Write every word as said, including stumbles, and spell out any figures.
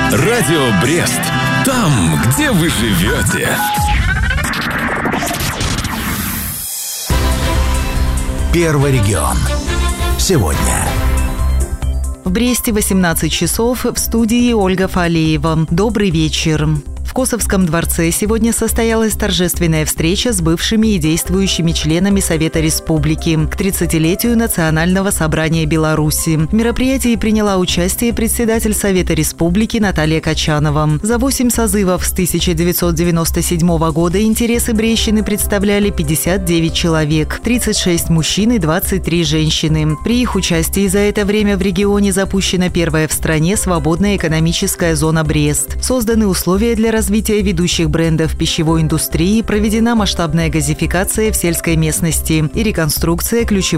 Радио Брест. Там, где вы живете. Первый регион. Сегодня. В Бресте восемнадцать часов, в студии Ольга Фалеева. Добрый вечер. В Косовском дворце сегодня состоялась торжественная встреча с бывшими и действующими членами Совета Республики к тридцатилетию Национального собрания Беларуси. В мероприятии приняла участие председатель Совета Республики Наталья Качанова. За восемь созывов с тысяча девятьсот девяносто седьмого года интересы Брестщины представляли пятьдесят девять человек, тридцать шесть мужчин и двадцать три женщины. При их участии за это время в регионе запущена первая в стране свободная экономическая зона Брест. Созданы условия для развития ведущих брендов пищевой индустрии, проведена масштабная газификация в сельской местности и реконструкция ключевых